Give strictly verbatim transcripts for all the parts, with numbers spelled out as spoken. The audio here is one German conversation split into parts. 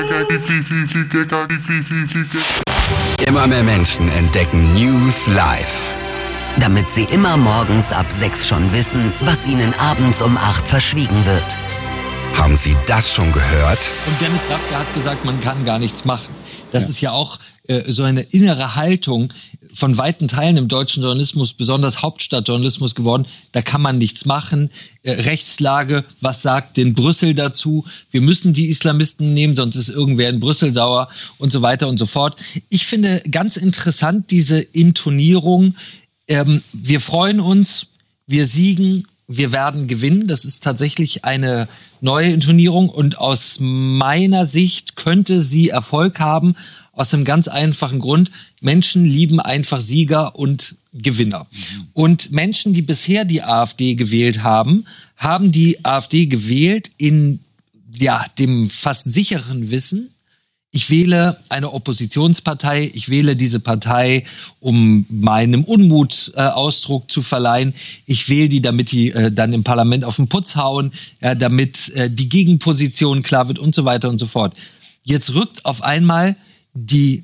Immer mehr Menschen entdecken News live. Damit sie immer morgens ab sechs schon wissen, was ihnen abends um acht verschwiegen wird. Haben Sie das schon gehört? Und Dennis Radke hat gesagt, man kann gar nichts machen. Das ja. ist ja auch äh, so eine innere Haltung von weiten Teilen im deutschen Journalismus, besonders Hauptstadtjournalismus geworden. Da kann man nichts machen. Äh, Rechtslage, was sagt denn Brüssel dazu? Wir müssen die Islamisten nehmen, sonst ist irgendwer in Brüssel sauer und so weiter und so fort. Ich finde ganz interessant diese Intonierung. Ähm, wir freuen uns, wir siegen, wir werden gewinnen. Das ist tatsächlich eine neue Intonierung und aus meiner Sicht könnte sie Erfolg haben, aus einem ganz einfachen Grund. Menschen lieben einfach Sieger und Gewinner. Mhm. Und Menschen, die bisher die AfD gewählt haben, haben die AfD gewählt in ja, dem fast sicheren Wissen, ich wähle eine Oppositionspartei, ich wähle diese Partei, um meinem Unmut äh, Ausdruck zu verleihen. Ich wähle die, damit die äh, dann im Parlament auf den Putz hauen, ja, damit äh, die Gegenposition klar wird und so weiter und so fort. Jetzt rückt auf einmal die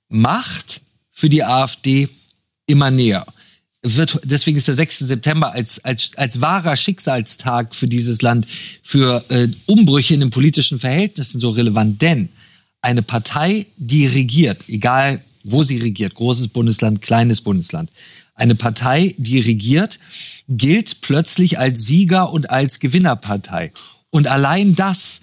Macht für die AfD immer näher. Wird, deswegen ist der sechste September als, als, als wahrer Schicksalstag für dieses Land, für äh, Umbrüche in den politischen Verhältnissen so relevant, denn eine Partei, die regiert, egal wo sie regiert, großes Bundesland, kleines Bundesland, eine Partei, die regiert, gilt plötzlich als Sieger und als Gewinnerpartei. Und allein das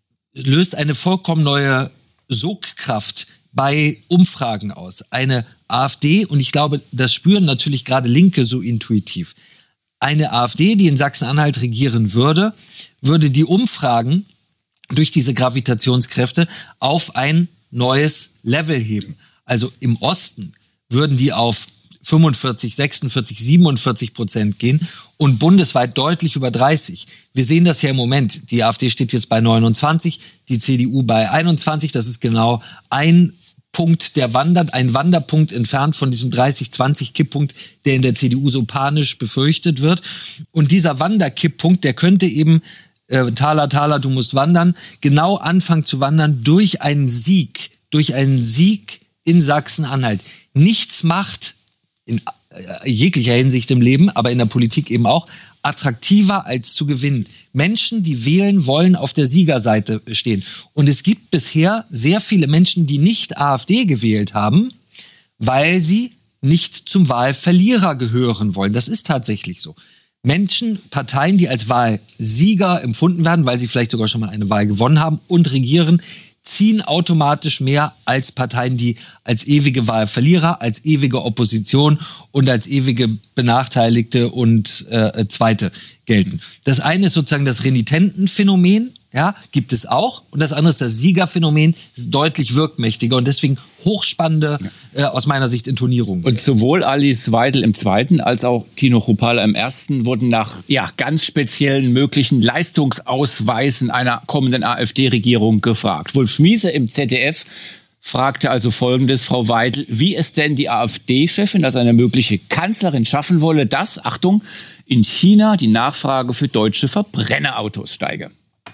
löst eine vollkommen neue Sogkraft bei Umfragen aus. Eine AfD, und ich glaube, das spüren natürlich gerade Linke so intuitiv, eine AfD, die in Sachsen-Anhalt regieren würde, würde die Umfragen durch diese Gravitationskräfte auf ein neues Level heben. Also im Osten würden die auf fünfundvierzig, sechsundvierzig, siebenundvierzig Prozent gehen und bundesweit deutlich über dreißig. Wir sehen das ja im Moment. Die AfD steht jetzt bei neunundzwanzig, die C D U bei einundzwanzig. Das ist genau ein Punkt, der wandert, ein Wanderpunkt entfernt von diesem dreißig zwanzig Kipppunkt, der in der C D U so panisch befürchtet wird. Und dieser Wanderkipppunkt, der könnte eben Äh, Thaler, Thaler, du musst wandern, genau anfangen zu wandern durch einen Sieg, durch einen Sieg in Sachsen-Anhalt. Nichts macht in äh, jeglicher Hinsicht im Leben, aber in der Politik eben auch, attraktiver als zu gewinnen. Menschen, die wählen wollen, auf der Siegerseite stehen. Und es gibt bisher sehr viele Menschen, die nicht AfD gewählt haben, weil sie nicht zum Wahlverlierer gehören wollen. Das ist tatsächlich so. Menschen, Parteien, die als Wahlsieger empfunden werden, weil sie vielleicht sogar schon mal eine Wahl gewonnen haben und regieren, ziehen automatisch mehr als Parteien, die als ewige Wahlverlierer, als ewige Opposition und als ewige Benachteiligte und äh, Zweite gelten. Das eine ist sozusagen das Renitentenphänomen, ja, gibt es auch. Und das andere ist das Siegerphänomen, ist deutlich wirkmächtiger und deswegen hochspannende, äh, aus meiner Sicht, Intonierung. Und sowohl Alice Weidel im zweiten als auch Tino Chrupalla im ersten wurden nach ja, ganz speziellen möglichen Leistungsausweisen einer kommenden AfD-Regierung gefragt. Wolf Schmiese im Z D F fragte also Folgendes, Frau Weidel, wie es denn die AfD-Chefin als eine mögliche Kanzlerin schaffen wolle, dass, Achtung, in China die Nachfrage für deutsche Verbrennerautos steige.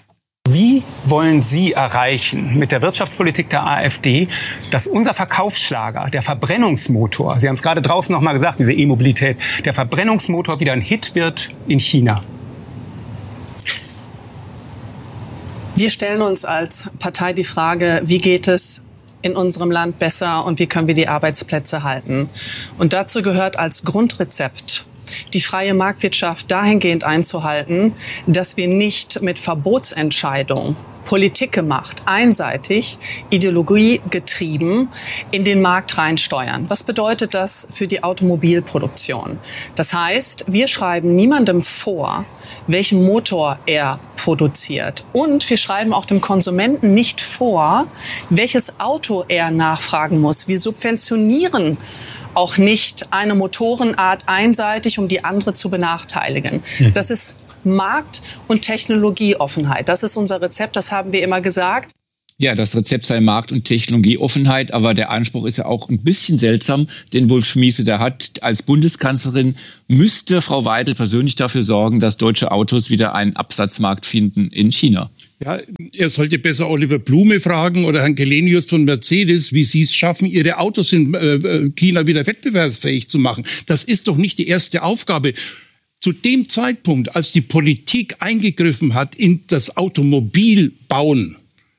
Wie wollen Sie erreichen mit der Wirtschaftspolitik der AfD, dass unser Verkaufsschlager, der Verbrennungsmotor, Sie haben es gerade draußen noch mal gesagt, diese E-Mobilität, der Verbrennungsmotor wieder ein Hit wird in China? Wir stellen uns als Partei die Frage, wie geht es in unserem Land besser und wie können wir die Arbeitsplätze halten? Und dazu gehört als Grundrezept die freie Marktwirtschaft dahingehend einzuhalten, dass wir nicht mit Verbotsentscheidungen Politik gemacht, einseitig, ideologiegetrieben in den Markt reinsteuern. Was bedeutet das für die Automobilproduktion? Das heißt, wir schreiben niemandem vor, welchen Motor er produziert. Und wir schreiben auch dem Konsumenten nicht vor, welches Auto er nachfragen muss. Wir subventionieren auch nicht eine Motorenart einseitig, um die andere zu benachteiligen. Mhm. Das ist Markt- und Technologieoffenheit. Das ist unser Rezept, das haben wir immer gesagt. Ja, das Rezept sei Markt- und Technologieoffenheit, aber der Anspruch ist ja auch ein bisschen seltsam, den Wolf Schmiese da hat. Als Bundeskanzlerin müsste Frau Weidel persönlich dafür sorgen, dass deutsche Autos wieder einen Absatzmarkt finden in China. Ja, er sollte besser Oliver Blume fragen oder Herrn Källenius von Mercedes, wie sie es schaffen, ihre Autos in äh, China wieder wettbewerbsfähig zu machen. Das ist doch nicht die erste Aufgabe. Zu dem Zeitpunkt, als die Politik eingegriffen hat in das Automobilbauen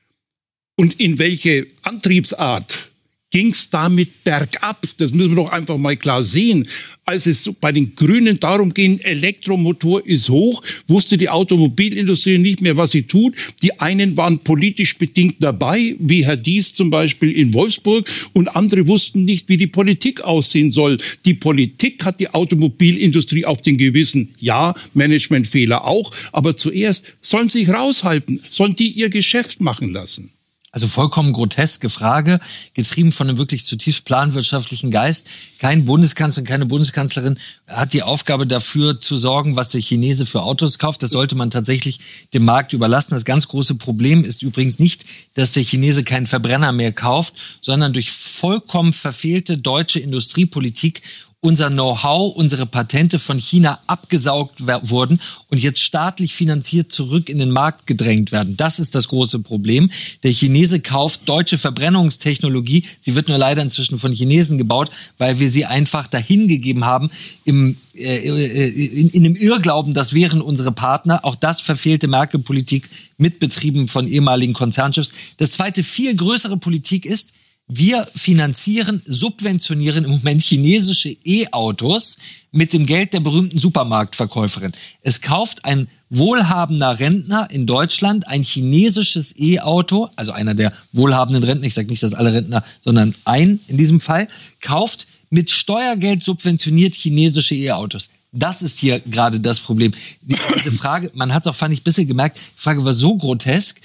und in welche Antriebsart, ging es damit bergab. Das müssen wir doch einfach mal klar sehen. Als es bei den Grünen darum ging, Elektromotor ist hoch, wusste die Automobilindustrie nicht mehr, was sie tut. Die einen waren politisch bedingt dabei, wie Herr Dies zum Beispiel in Wolfsburg, und andere wussten nicht, wie die Politik aussehen soll. Die Politik hat die Automobilindustrie auf den Gewissen. Ja, Managementfehler auch, aber zuerst sollen sie sich raushalten, sollen die ihr Geschäft machen lassen. Also vollkommen groteske Frage, getrieben von einem wirklich zutiefst planwirtschaftlichen Geist. Kein Bundeskanzler und keine Bundeskanzlerin hat die Aufgabe dafür zu sorgen, was der Chinese für Autos kauft. Das sollte man tatsächlich dem Markt überlassen. Das ganz große Problem ist übrigens nicht, dass der Chinese keinen Verbrenner mehr kauft, sondern durch vollkommen verfehlte deutsche Industriepolitik unser Know-how, unsere Patente von China abgesaugt wurden und jetzt staatlich finanziert zurück in den Markt gedrängt werden. Das ist das große Problem. Der Chinese kauft deutsche Verbrennungstechnologie. Sie wird nur leider inzwischen von Chinesen gebaut, weil wir sie einfach dahingegeben haben im, äh, in, in dem Irrglauben, das wären unsere Partner. Auch das verfehlte Merkel-Politik mitbetrieben von ehemaligen Konzernchefs. Das zweite, viel größere Politik ist, wir finanzieren, subventionieren im Moment chinesische E-Autos mit dem Geld der berühmten Supermarktverkäuferin. Es kauft ein wohlhabender Rentner in Deutschland ein chinesisches E-Auto, also einer der wohlhabenden Rentner, ich sage nicht, dass alle Rentner, sondern ein in diesem Fall, kauft mit Steuergeld subventioniert chinesische E-Autos. Das ist hier gerade das Problem. Diese Frage, man hat es auch, fand ich, ein bisschen gemerkt, die Frage war so grotesk,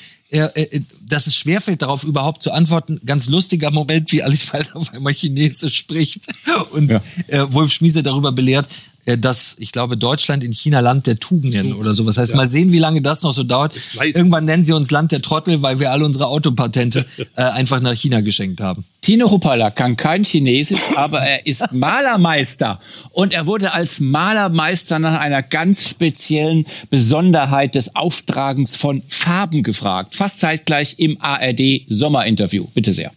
dass es schwerfällt, darauf überhaupt zu antworten. Ganz lustiger Moment, wie Alice Walter auf einmal Chinesisch spricht und ja. äh, Wolf Schmiese darüber belehrt, äh, dass, ich glaube, Deutschland in China Land der Tugenden oder so. Das heißt, ja. mal sehen, wie lange das noch so dauert. Irgendwann nennen sie uns Land der Trottel, weil wir alle unsere Autopatente äh, einfach nach China geschenkt haben. Tino Hupala kann kein Chinesisch, aber er ist Malermeister. Und er wurde als Malermeister nach einer ganz speziellen Besonderheit des Auftragens von Farben gefragt. Fast zeitgleich im A R D-Sommerinterview. Bitte sehr.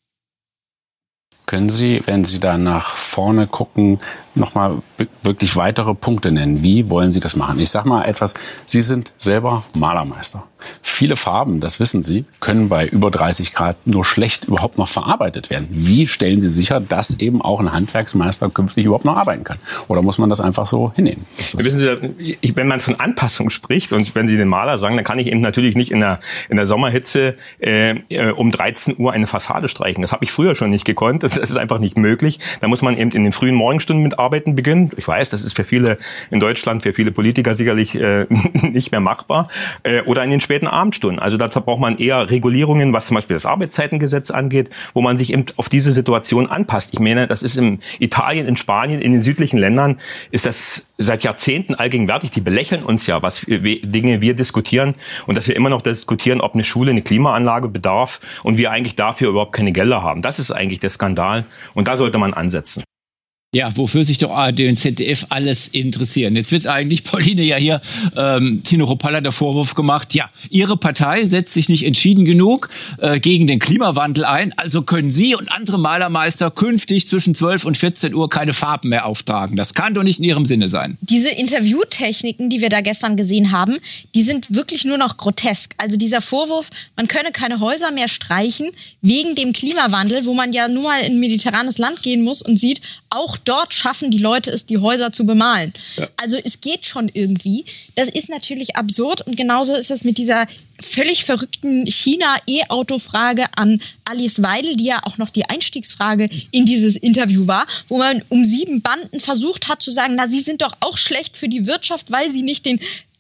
Können Sie, wenn Sie da nach vorne gucken, nochmal wirklich weitere Punkte nennen? Wie wollen Sie das machen? Ich sag mal etwas, Sie sind selber Malermeister. Viele Farben, das wissen Sie, können bei über dreißig Grad nur schlecht überhaupt noch verarbeitet werden. Wie stellen Sie sicher, dass eben auch ein Handwerksmeister künftig überhaupt noch arbeiten kann? Oder muss man das einfach so hinnehmen? Wissen Sie, wenn man von Anpassung spricht und wenn Sie den Maler sagen, dann kann ich eben natürlich nicht in der, in der Sommerhitze äh, um dreizehn Uhr eine Fassade streichen. Das habe ich früher schon nicht gekonnt. Das ist einfach nicht möglich. Da muss man eben in den frühen Morgenstunden mit Arbeiten beginnen. Ich weiß, das ist für viele in Deutschland, für viele Politiker sicherlich äh, nicht mehr machbar. Äh, oder in den späten Abendstunden. Also dazu braucht man eher Regulierungen, was zum Beispiel das Arbeitszeitengesetz angeht, wo man sich eben auf diese Situation anpasst. Ich meine, das ist in Italien, in Spanien, in den südlichen Ländern ist das seit Jahrzehnten allgegenwärtig. Die belächeln uns ja, was für Dinge wir diskutieren und dass wir immer noch diskutieren, ob eine Schule eine Klimaanlage bedarf und wir eigentlich dafür überhaupt keine Gelder haben. Das ist eigentlich der Skandal und da sollte man ansetzen. Ja, wofür sich doch A R D und Z D F alles interessieren. Jetzt wird eigentlich Pauline ja hier ähm, Tino Hupala der Vorwurf gemacht, ja, ihre Partei setzt sich nicht entschieden genug äh, gegen den Klimawandel ein, also können Sie und andere Malermeister künftig zwischen zwölf und vierzehn Uhr keine Farben mehr auftragen. Das kann doch nicht in Ihrem Sinne sein. Diese Interviewtechniken, die wir da gestern gesehen haben, die sind wirklich nur noch grotesk. Also dieser Vorwurf, man könne keine Häuser mehr streichen wegen dem Klimawandel, wo man ja nur mal in ein mediterranes Land gehen muss und sieht, auch dort schaffen die Leute es, die Häuser zu bemalen. Ja. Also es geht schon irgendwie. Das ist natürlich absurd und genauso ist es mit dieser völlig verrückten China-E-Auto-Frage an Alice Weidel, die ja auch noch die Einstiegsfrage in dieses Interview war, wo man um sieben Banden versucht hat zu sagen, na, Sie sind doch auch schlecht für die Wirtschaft, weil Sie nicht den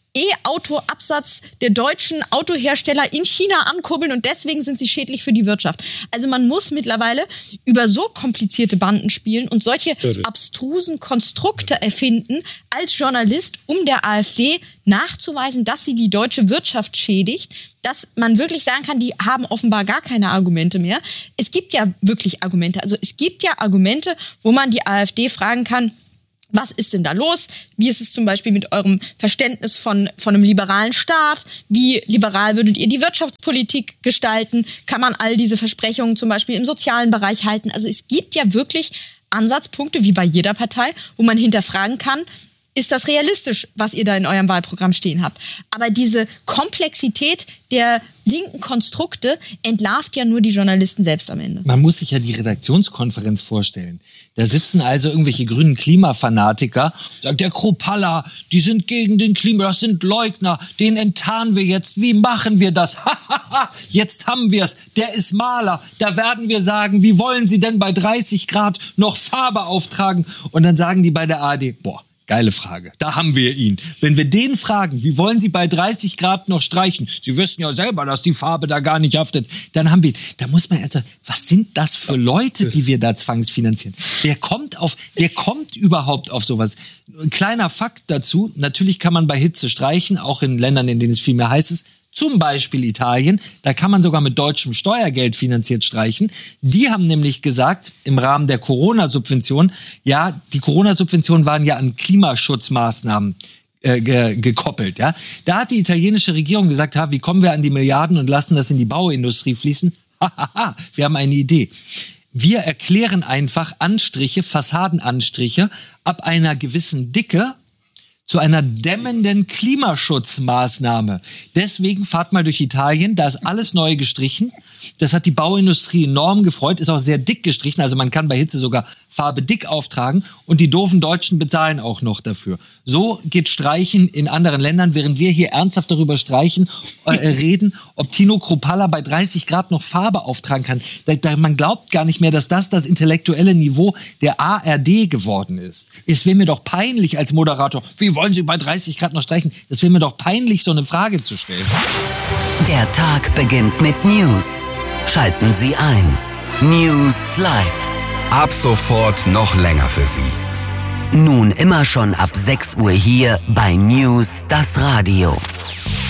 E-Auto-Absatz der deutschen Autohersteller in China ankurbeln und deswegen sind sie schädlich für die Wirtschaft. Also man muss mittlerweile über so komplizierte Banden spielen und solche abstrusen Konstrukte erfinden als Journalist, um der AfD nachzuweisen, dass sie die deutsche Wirtschaft schädigt, dass man wirklich sagen kann, die haben offenbar gar keine Argumente mehr. Es gibt ja wirklich Argumente. Also es gibt ja Argumente, wo man die AfD fragen kann, Was ist denn da los? Wie ist es zum Beispiel mit eurem Verständnis von, von einem liberalen Staat? Wie liberal würdet ihr die Wirtschaftspolitik gestalten? Kann man all diese Versprechungen zum Beispiel im sozialen Bereich halten? Also es gibt ja wirklich Ansatzpunkte, wie bei jeder Partei, wo man hinterfragen kann, ist das realistisch, was ihr da in eurem Wahlprogramm stehen habt? Aber diese Komplexität der linken Konstrukte entlarvt ja nur die Journalisten selbst am Ende. Man muss sich ja die Redaktionskonferenz vorstellen. Da sitzen also irgendwelche grünen Klimafanatiker, sagt der Kropalla, die sind gegen den Klima, das sind Leugner, den enttarnen wir jetzt. Wie machen wir das? Jetzt haben wir es. Der ist Maler. Da werden wir sagen, wie wollen Sie denn bei dreißig Grad noch Farbe auftragen? Und dann sagen die bei der A R D, boah, geile Frage. Da haben wir ihn. Wenn wir den fragen, wie wollen Sie bei dreißig Grad noch streichen? Sie wissen ja selber, dass die Farbe da gar nicht haftet. Dann haben wir, da muss man jetzt sagen, was sind das für Leute, die wir da zwangsfinanzieren? Wer kommt auf, wer kommt überhaupt auf sowas? Ein kleiner Fakt dazu. Natürlich kann man bei Hitze streichen, auch in Ländern, in denen es viel mehr heiß ist. Zum Beispiel Italien, da kann man sogar mit deutschem Steuergeld finanziert streichen. Die haben nämlich gesagt, im Rahmen der Corona-Subvention, ja, die Corona-Subventionen waren ja an Klimaschutzmaßnahmen äh, ge- gekoppelt. Ja. Da hat die italienische Regierung gesagt, ha, wie kommen wir an die Milliarden und lassen das in die Bauindustrie fließen? Hahaha, wir haben eine Idee. Wir erklären einfach Anstriche, Fassadenanstriche ab einer gewissen Dicke zu einer dämmenden Klimaschutzmaßnahme. Deswegen fahrt mal durch Italien, da ist alles neu gestrichen. Das hat die Bauindustrie enorm gefreut, ist auch sehr dick gestrichen, also man kann bei Hitze sogar Farbe dick auftragen und die doofen Deutschen bezahlen auch noch dafür. So geht Streichen in anderen Ländern, während wir hier ernsthaft darüber streichen, äh, reden, ob Tino Kropalla bei dreißig Grad noch Farbe auftragen kann. Da, da, man glaubt gar nicht mehr, dass das das intellektuelle Niveau der A R D geworden ist. Es wäre mir doch peinlich als Moderator, wie wollen Sie bei dreißig Grad noch streichen? Es wäre mir doch peinlich, so eine Frage zu stellen. Der Tag beginnt mit News. Schalten Sie ein. News Live. Ab sofort noch länger für Sie. Nun immer schon ab sechs Uhr hier bei News das Radio.